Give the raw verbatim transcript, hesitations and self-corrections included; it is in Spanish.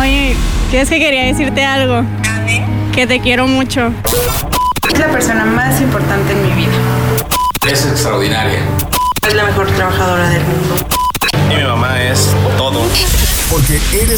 Oye, que es que quería decirte algo. Que te quiero mucho. Es la persona más importante en mi vida. Es extraordinaria. Es la mejor trabajadora del mundo. Y mi mamá es todo. Porque eres